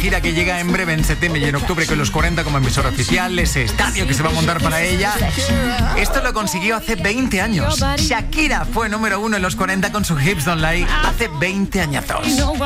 gira que llega en breve en septiembre y en octubre con los 40 como emisora oficial, ese estadio que se va a montar para ella. Esto lo consiguió hace 20 años. Shakira fue número 1 en los 40 con su Hips Don't Lie hace 20 añazos.